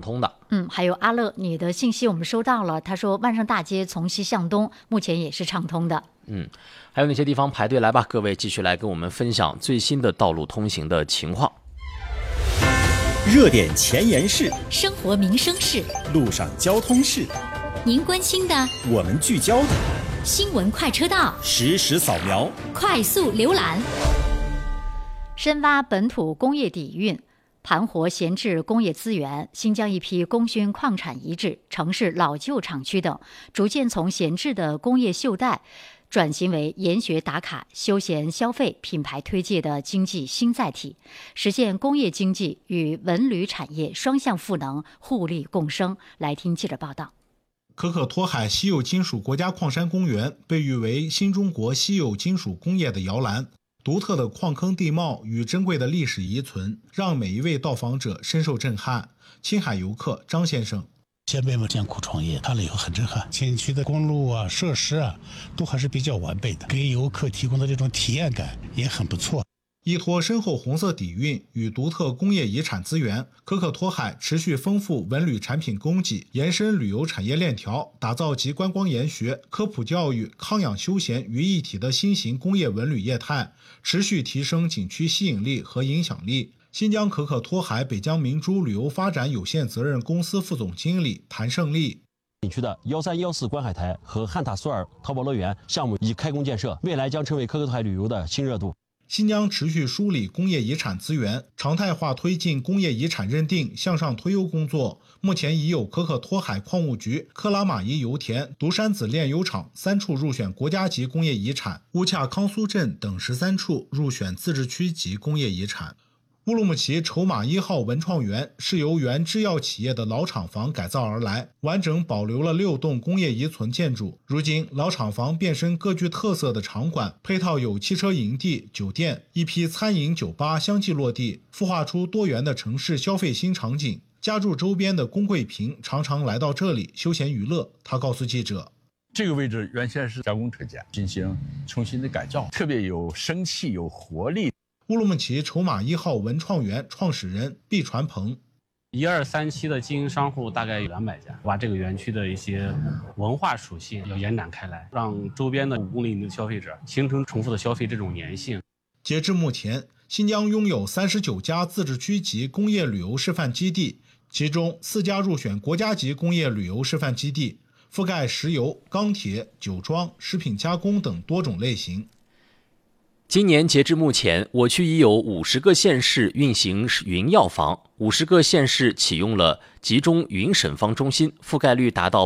通的。 还有阿乐，你的信息我们收到了，他说万盛大街从西向东目前也是畅通的。 还有哪些地方排队？来吧，各位继续来跟我们分享最新的道路通行的情况。 热点前沿事， 生活民生事， 路上交通事， 您关心的， 我们聚焦的， 新闻快车道， 实时扫描， 快速浏览。 深挖本土工业底蕴，盘活闲置工业资源。新疆一批功勋矿产遗址、城市老旧厂区等，逐渐从闲置的工业锈带转型为研学打卡、休闲消费、品牌推介的经济新载体，实现工业经济与文旅产业双向赋能、互利共生。来听记者报道。 可可托海稀有金属国家矿山公园被誉为新中国稀有金属工业的摇篮，独特的矿坑地貌与珍贵的历史遗存，让每一位到访者深受震撼。青海游客张先生： 先辈们艰苦创业，看了以后很震撼。景区的公路啊、设施啊，都还是比较完备的，给游客提供的这种体验感也很不错。 依托深厚红色底蕴与独特工业遗产资源，可可托海持续丰富文旅产品供给，延伸旅游产业链条，打造集观光研学、科普教育、康养休闲于一体的新型工业文旅业态，持续提升景区吸引力和影响力。新疆可可托海北疆明珠旅游发展有限责任公司副总经理谭胜利： 景区的13、14观海台和汉塔苏尔淘宝乐园项目已开工建设，未来将成为可可托海旅游的新热度。 新疆持续梳理工业遗产资源，常态化推进工业遗产认定向上推优工作。目前已有可可托海矿务局、克拉玛依油田、独山子炼油厂3处入选国家级工业遗产，乌恰康苏镇等13处入选自治区级工业遗产。乌鲁木齐筹码1号文创园是由原制药企业的老厂房改造而来，完整保留了6栋工业遗存建筑。如今老厂房变身各具特色的场馆，配套有汽车营地、酒店，一批餐饮酒吧相继落地，孵化出多元的城市消费新场景。家住周边的龚桂平常常来到这里休闲娱乐，他告诉记者： 这个位置原先是加工车间，进行重新的改造，特别有生气、有活力。 乌鲁木齐筹码1号文创园创始人毕传鹏 ：1、2、3期的经营商户大概有200家，把这个园区的一些文化属性要延展开来，让周边的5公里内的消费者形成重复的消费这种粘性。 截至目前，新疆拥有39家自治区级工业旅游示范基地，其中4家入选国家级工业旅游示范基地，覆盖石油、钢铁、酒庄、食品加工等多种类型。 今年截至目前，我区已有50个县市运行云药房，50个县市启用了集中云审方中心，覆盖率达到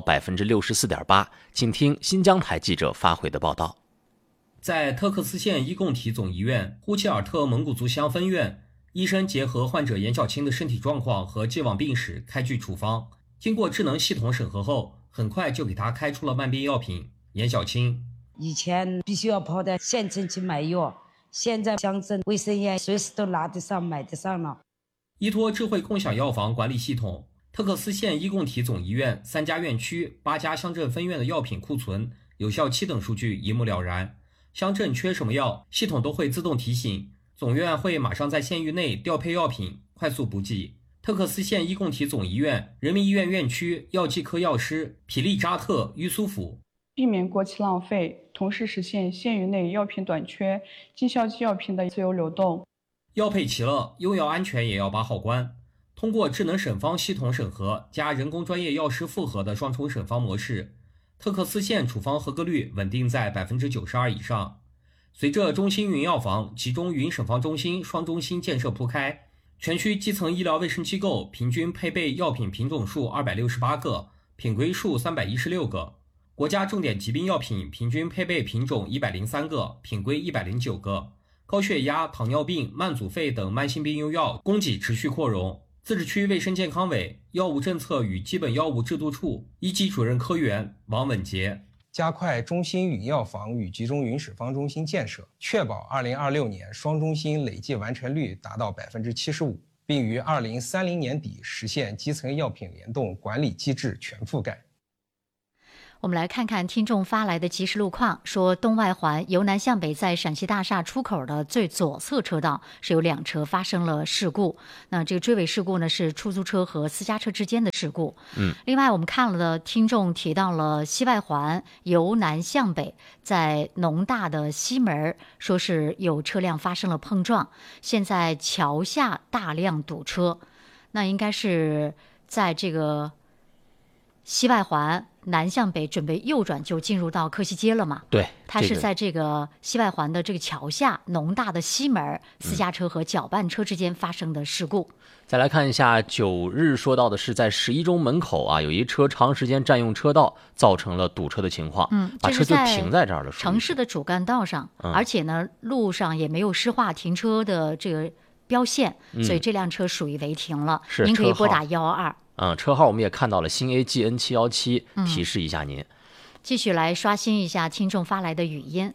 64.8%。请听新疆台记者发回的报道。 在特克斯县伊贡体总医院呼齐尔特蒙古族乡分院，医生结合患者严小青的身体状况和既往病史开具处方，经过智能系统审核后，很快就给他开出了慢病药品。严小青： 以前必须要跑到县城去买药，现在乡镇卫生院随时都拿得上买得上了。 依托智慧共享药房管理系统，特克斯县伊贡体总医院3家院区、8家乡镇分院的药品库存、有效期等数据一目了然。乡镇缺什么药，系统都会自动提醒，总院会马上在县域内调配药品，快速补给。特克斯县伊贡体总医院人民医院院区药剂科药师皮利扎特·于苏甫： 避免过期浪费，同时实现县域内药品短缺、经销期药品的自由流动。 药配齐了，用药安全也要把好关。通过智能审方系统审核加人工专业药师复核的双重审方模式，特克斯县处方合格率稳定在92%以上。随着中心云药房、集中云审方中心双中心建设铺开，全区基层医疗卫生机构平均配备药品品种数268个，品规数316个。国家重点疾病药品平均配备品种103个，品规109个。高血压、糖尿病、慢阻肺等慢性病用药供给持续扩容。自治区卫生健康委药物政策与基本药物制度处一级主任科员王稳杰： 加快中心云药房与集中云审方中心建设，确保2026年双中心累计完成率达到75%，并于2030年底实现基层药品联动管理机制全覆盖。 我们来看看听众发来的即时路况，说东外环由南向北在陕西大厦出口的最左侧车道是有2车发生了事故，那这个追尾事故呢是出租车和私家车之间的事故。另外我们看了的听众提到了西外环由南向北在农大的西门，说是有车辆发生了碰撞，现在桥下大量堵车，那应该是在这个西外环南向北准备右转就进入到克西街了嘛？ 对， 它是在这个西外环的这个桥下农大的西门，私家车和搅拌车之间发生的事故。 再来看一下9日说到的是在11中门口啊，有一车长时间占用车道，造成了堵车的情况，把车就停在这儿了。 城市的主干道上，而且呢路上也没有施画停车的这个标线，所以这辆车属于违停了。您可以拨打112。 车号我们也看到了，新 AGN 717，提示一下您。 继续来刷新一下听众发来的语音。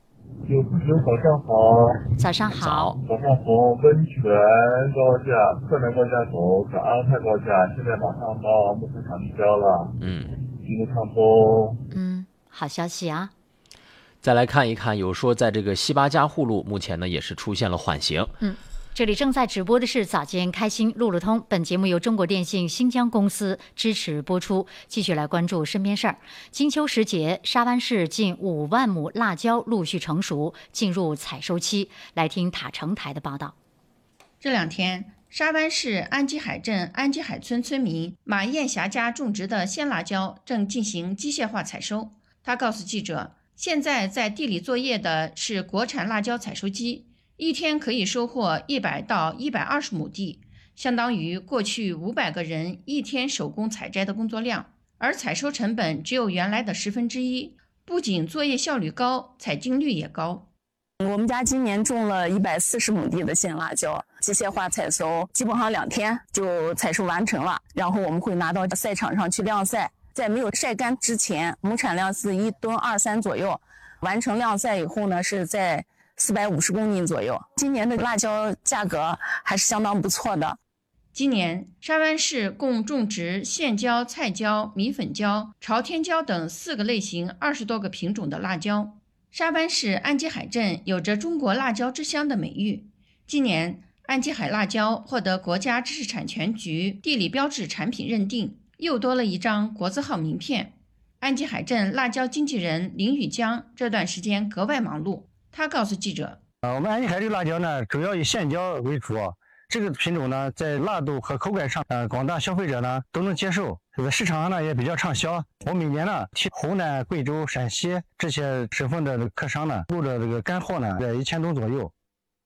早上好。 早上好。 早上从温泉高架、侧南高架走转安泰高架，现在马上到木湖场地交了。一路畅通。 好消息啊。 再来看一看，有说在这个西八家户路，目前呢也是出现了缓行。 这里正在直播的是早间开心路路通，本节目由中国电信新疆公司支持播出。继续来关注身边事儿。金秋时节，沙湾市近5万亩辣椒陆续成熟，进入采收期。来听塔城台的报道。 这2天，沙湾市安基海镇安基海村村民马艳霞家种植的鲜辣椒正进行机械化采收。他告诉记者，现在在地里作业的是国产辣椒采收机。一天可以收获100到120亩地，相当于过去500个人一天手工采摘的工作量，而采收成本只有原来的1/10，不仅作业效率高，采精率也高。 我们家今年种了140亩地的鲜辣椒，机械化采收，基本上2天就采收完成了，然后我们会拿到赛场上去晾晒，在没有晒干之前，亩产量是1吨23左右，完成晾晒以后呢，是在450公斤左右。今年的辣椒价格还是相当不错的。 今年沙湾市共种植线椒、菜椒、米粉椒、朝天椒等4个类型20多个品种的辣椒。沙湾市安基海镇有着中国辣椒之乡的美誉。今年安基海辣椒获得国家知识产权局地理标志产品认定，又多了一张国字号名片。安基海镇辣椒经纪人林宇江这段时间格外忙碌。他告诉记者， 我们安基海这个辣椒呢，主要以线椒为主。这个品种呢，在辣度和口感上，广大消费者呢都能接受。这个市场上呢也比较畅销。我每年呢替湖南、贵州、陕西这些省份的客商呢购的这个干货呢在1000吨左右。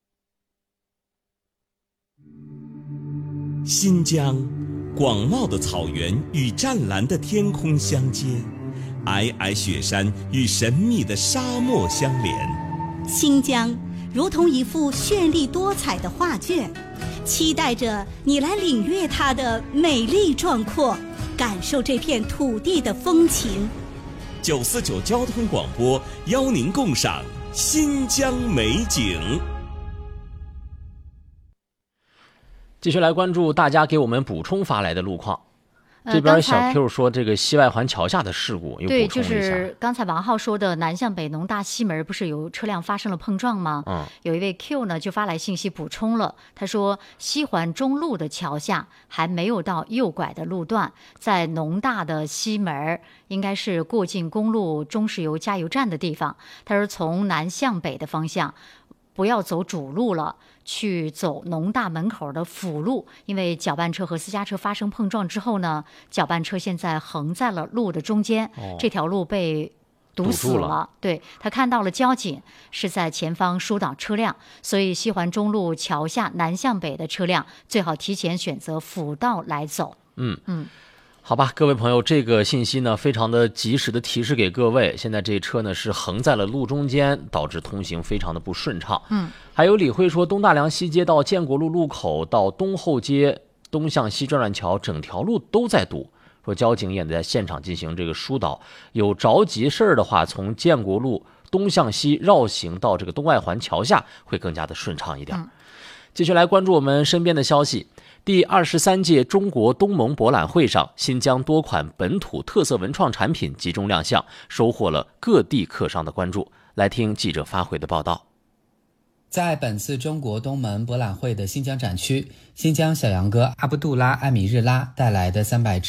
新疆，广袤的草原与湛蓝的天空相接，皑皑雪山与神秘的沙漠相连。 新疆如同一幅绚丽多彩的画卷，期待着你来领略它的美丽壮阔，感受这片土地的风情。 949交通广播邀您共赏新疆美景。 继续来关注大家给我们补充发来的路况。这边小 Q 说这个西外环桥下的事故，又补充了一下。 对，就是刚才王浩说的南向北农大西门不是有车辆发生了碰撞吗？有一位 Q 呢就发来信息补充了，他说西环中路的桥下还没有到右拐的路段，在农大的西门，应该是过境公路中石油加油站的地方。他说从南向北的方向不要走主路了，去走农大门口的辅路，因为搅拌车和私家车发生碰撞之后呢，搅拌车现在横在了路的中间，这条路被堵死了。对，他看到了交警是在前方疏导车辆，所以西环中路桥下南向北的车辆最好提前选择辅道来走。 好吧，各位朋友，这个信息呢非常的及时的提示给各位，现在这车呢是横在了路中间，导致通行非常的不顺畅。还有李慧说，东大梁西街到建国路路口到东后街东向西转转桥，整条路都在堵，说交警也在现场进行这个疏导，有着急事儿的话，从建国路东向西绕行到这个东外环桥下会更加的顺畅一点。继续来关注我们身边的消息。 第23届中国东盟博览会上，新疆多款本土特色文创产品集中亮相，收获了各地客商的关注。来听记者发回的报道。 在本次中国东盟博览会的新疆展区，新疆小杨哥阿卜杜拉·艾米日拉带来的300